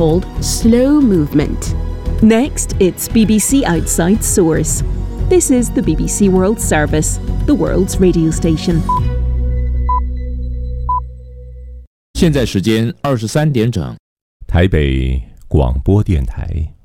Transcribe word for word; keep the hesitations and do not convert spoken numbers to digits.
called slow movement. Next, it's B B C Outside Source. This is the B B C World Service, the world's radio station. 现在时间二十三点整， 台北广播电台。